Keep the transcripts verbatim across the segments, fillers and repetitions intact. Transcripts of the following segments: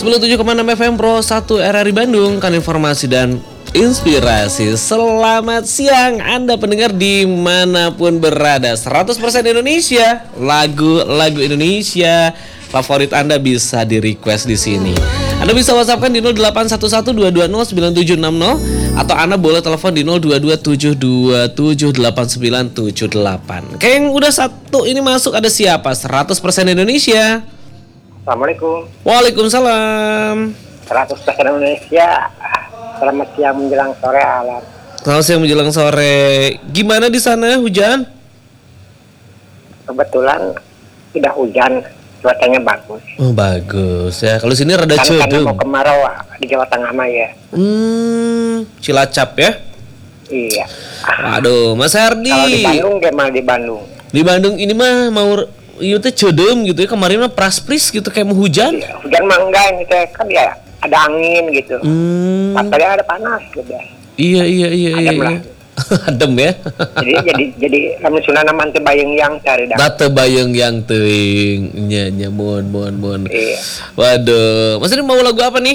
sembilan puluh tujuh koma enam F M Pro satu R R I Bandung, kan informasi dan inspirasi. Selamat siang Anda pendengar dimanapun berada. Seratus persen Indonesia, lagu-lagu Indonesia favorit Anda bisa di request di sini. Anda bisa WhatsAppkan di nol delapan satu satu dua dua nol sembilan tujuh enam nol atau Anda boleh telepon di nol dua dua tujuh dua tujuh delapan sembilan tujuh delapan. Kayak yang udah satu ini masuk ada siapa? Seratus persen Indonesia. Assalamualaikum. Waalaikumsalam. Seratus persen Indonesia. Selamat siang menjelang sore alam. Selamat siang menjelang sore. Gimana di sana, hujan? Kebetulan tidak hujan, cuacanya bagus. Oh bagus ya. Kalau sini rada kan karena cedeng. mau kemarau di Jawa Tengah mah ya. Hmm, Cilacap ya. Iya. Waduh, Mas Hardi. Kalau di Bandung gimana di Bandung? Di Bandung ini mah mau iya teh cedem gitu ya. Kemarin mah praspris gitu kayak mau hujan. Iya, hujan mah enggak ini teh kan ya ada angin gitu. Hmm. Tapi ada panas gitu. Iya iya iya Adem iya. lah. Adem ya. jadi jadi jadi lamun sunana mah teu bayeng yang cari dah. Bate bayeng yang teuing nya nya mohon mohon mohon. Iya. Waduh, Mas ini mau lagu apa nih?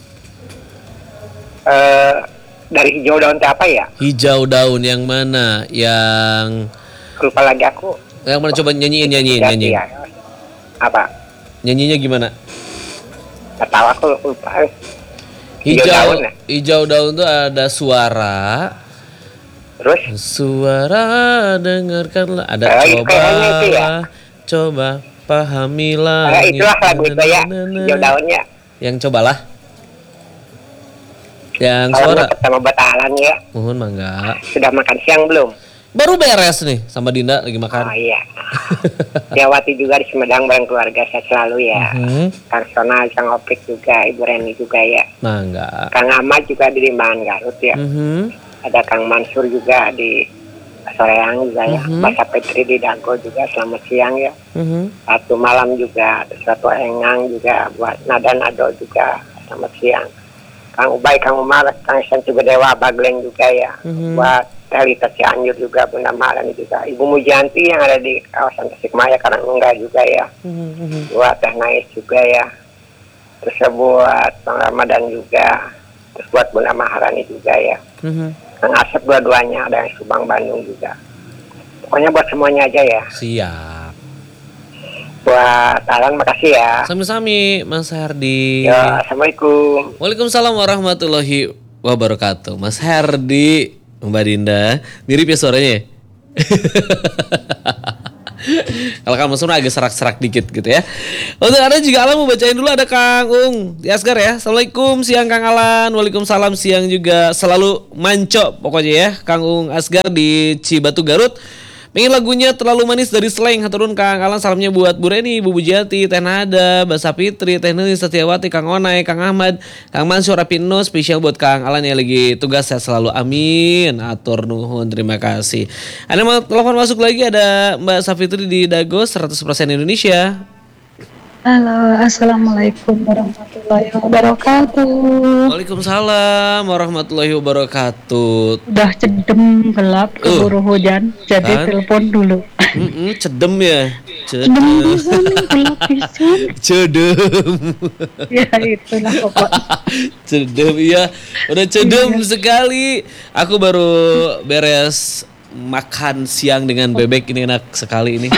Eh dari hijau daun teh apa ya? Hijau daun yang mana? Yang Lupa lagi aku. yang mana coba nyanyiin nyanyiin Ya, nyanyiin. iya. Apa? Nyanyinya gimana? Gak tahu aku lupa. Hijau, Hijau daun ya? hijau daun tuh ada suara. Terus? Suara dengarkanlah. Ada Eh, coba, kayaknya itu ya? coba pahamilah. Eh, itulah lagu itu ya, hijau daunnya. Yang cobalah. Yang Kalau suara. pertama batalan ya. Mohon mangga. Sudah makan siang belum? Baru beres nih sama Dinda lagi makan. Oh iya. Diawati juga di Sumedang bareng keluarga saya selalu ya. Mhm. Kang Sonal, Kang Opik juga, Ibu Reni juga ya. Mangga. Kang Ahmad juga di Limbangan Garut ya. Mhm. Ada Kang Mansur juga di Soreang juga ya. Mhm. Bapak Petri di Dago juga selamat siang ya. Mhm. Satu malam juga, satu engang juga buat Nada Nado juga selamat siang. Kang Ubay, Kang Umar, Kang Isan juga Dewa, Bagleng juga ya. Mhm. Buat Telita Cianjur juga, Bunda Maharani juga. Ibu Mujanti yang ada di kawasan Tasikmaya, Karangengga juga ya. Mhm. Buat Teh Nais juga ya. Terus buat Bang Ramadan juga. Terus buat Bunda Maharani juga ya. Mhm. Kang Asep dua-duanya, ada yang Subang, Bandung juga. Pokoknya buat semuanya aja ya. Siap. Buat Alan, makasih ya. Sami-sami Mas Hardi. Ya, Assalamualaikum. Waalaikumsalam warahmatullahi wabarakatuh. Mas Hardi, Mbak Dinda, mirip ya suaranya ya? Kalau kamu semua agak serak-serak dikit gitu ya. Untuk Anda juga Alan mau bacain dulu, ada Kang Ung di Asgar ya. Assalamualaikum siang Kang Alan. Waalaikumsalam siang juga. Selalu manco pokoknya ya Kang Ung Asgar di Cibatu Garut. Pengen lagunya Terlalu Manis dari Slang. Turun Kang Alan, salamnya buat Bu Reni, Bu Bujati, Teh Nada, Basa Fitri, Teh Nuni, Setiawati, Kang Onai, Kang Ahmad, Kang Mansur, Rapino. Spesial buat Kang Alan yang lagi tugas, saya selalu amin. Atur nuhun, terima kasih. Ada mau telepon masuk lagi, ada Mbak Safitri di Dago seratus persen Indonesia. Halo, assalamualaikum warahmatullahi wabarakatuh. Waalaikumsalam warahmatullahi wabarakatuh. Udah cedem gelap, keburu hujan, jadi Kan? telepon dulu. Mm-mm, cedem ya, Cedem pisan nih, gelap pisan. cedem. Ya itulah pokoknya. Cedem ya, udah cedem sekali. Aku baru beres makan siang dengan bebek, ini enak sekali ini.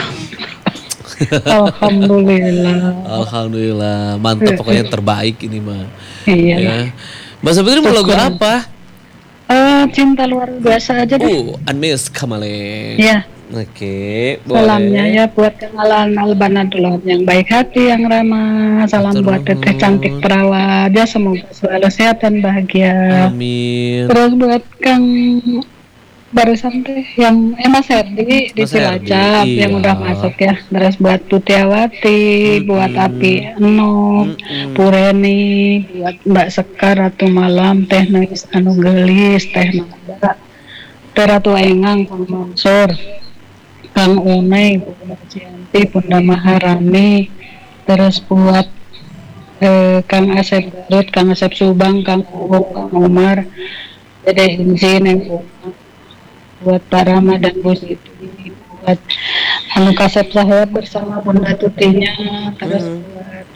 Alhamdulillah. Alhamdulillah, mantap pokoknya terbaik ini mah. Iya. Ya. Mbak Sabitri mau lagu apa? Eh, cinta luar biasa aja deh. Oh, Unmiss Kamale. Ya, Oke, boleh. salamnya ya buat Kang Alan Albana dulu yang baik hati, yang ramah. Salam Atur buat Teteh nuhun. cantik perawat. Ya semoga selalu sehat dan bahagia. Amin. Terus buat Kang barusan teh yang eh Mas Herdi di Mas Herdi, Cilacap iya. yang udah masuk ya. Terus buat Putiawati, Mm-mm. buat Api Eno, Mm-mm. Pureni, buat Mbak Sekar Ratu Malam, Teh Nais Anu Gelis, Teh Nada, Teh Ratu Engang, Kang Mansur, Kang Unai, Bunda Cianti, Bunda Maharani. Terus buat eh, Kang Asep Garut, Kang Asep Subang, Kang Uung, Kang Umar, Dede Insin yang buat Pak Rama dan Bu Siti, buat Anu Kasep Sahab bersama Bunda Tutinya, terus Hmm. buat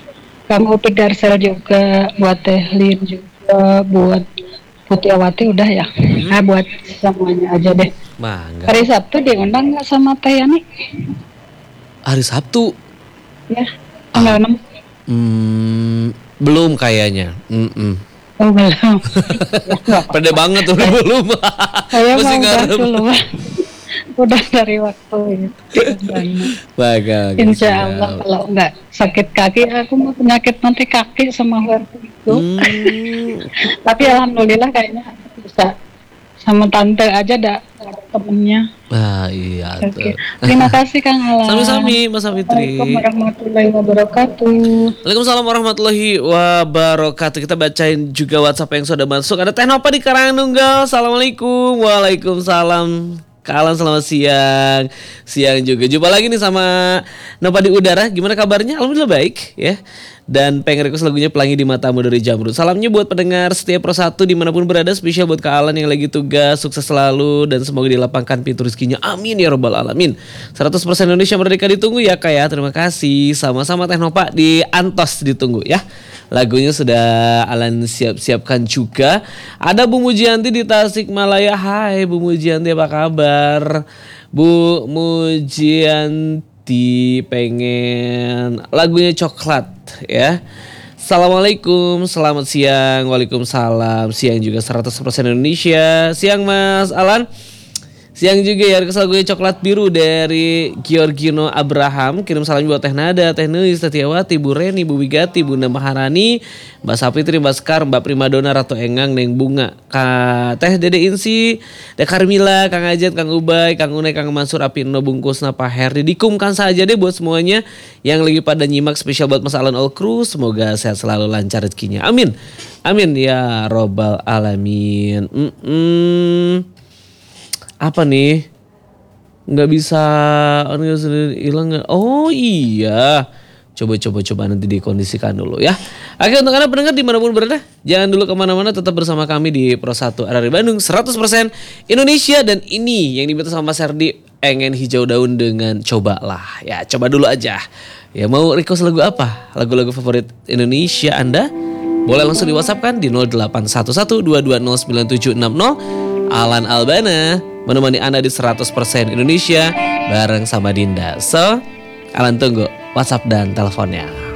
Kang Upi Darsel juga, buat Teh Lin juga, buat Putiawati udah ya. Hmm. Nah buat semuanya aja deh. Mangga. Hari Sabtu diundang nggak sama Teh Yani? Hari Sabtu. Ya, tanggal enam. Hmm, belum kayaknya. Mm-mm. Oh belum. Ya, Pede banget tuh belum. saya mau Masih udah ngarep. dulu. Udah dari waktu itu. Bagal. Insya Allah kalau nggak sakit kaki, aku mau penyakit nanti kaki sama vertigo. Hmm. Tapi alhamdulillah kayaknya bisa sama tante aja ada temennya. Ah iya tuh. Oke. Terima kasih Kang Alan. Sami-sami Mas Fitri. Assalamualaikum warahmatullahi wabarakatuh. Waalaikumsalam warahmatullahi wabarakatuh. Kita bacain juga WhatsApp yang sudah masuk. Ada Teh Nova di Karangnunggal. Assalamualaikum. Waalaikumsalam. Kalan selamat siang. Siang juga. Jumpa lagi nih sama Nova di udara. Gimana kabarnya? Alhamdulillah baik ya. Dan pengen request lagunya Pelangi di Matamu dari Jamrud. Salamnya buat pendengar setiap Pro satu dimanapun berada. Spesial buat Kak Alan yang lagi tugas. Sukses selalu dan semoga dilapangkan pintu rezekinya. Amin ya robbal alamin. seratus persen Indonesia Merdeka ditunggu ya Kak ya. Terima kasih. Sama-sama Teh Nova di Antos ditunggu ya. Lagunya sudah Alan siap-siapkan juga. Ada Bu Mujianti di Tasikmalaya. Hai Bu Mujianti, apa kabar? Bu Mujianti pengen lagunya Coklat ya. Assalamualaikum, selamat siang. Waalaikumsalam. Siang juga seratus persen Indonesia. Siang Mas Alan. Siang juga ya, request lagunya Coklat Biru dari Giorgino Abraham. Kirim salam buat Teh Nada, Teh Nuis, Teh Tiawati, Bu Reni, Bu Wigati, Bunda Maharani, Mbak Sapitri, Mbak Skar, Mbak Primadona, Ratu Engang, Neng Bunga, Kak Teh Dede Insi, Teh Karmila, Kang Ajat, Kang Ubay, Kang Unai, Kang Mansur, Apino, Bungkusna, Pak Herdi. Dikumkan saja deh buat semuanya yang lagi pada nyimak, spesial buat Mas Alan All Crew. Semoga sehat selalu, lancar rezekinya. Amin. Amin ya robbal alamin. Mm-mm. Apa nih? Nggak bisa hilang nggak? Oh iya. Coba coba coba nanti dikondisikan dulu ya. Oke, untuk Anda pendengar dimanapun berada, jangan dulu kemana-mana, tetap bersama kami di Pro satu R R I Bandung seratus persen Indonesia. Dan ini yang diminta sama Mas Herdi, Engen Hijau Daun dengan Cobalah. Ya coba dulu aja. Ya mau request lagu apa? Lagu-lagu favorit Indonesia Anda? Boleh langsung di WhatsApp kan di nol delapan satu satu dua dua nol sembilan tujuh enam nol. Alan Albana menemani Anda di seratus persen Indonesia bareng sama Dinda. So, Alan tunggu WhatsApp dan teleponnya.